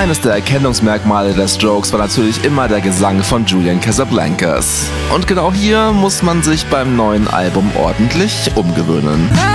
Eines der Erkennungsmerkmale der Strokes war natürlich immer der Gesang von Julian Casablancas. Und genau hier muss man sich beim neuen Album ordentlich umgewöhnen.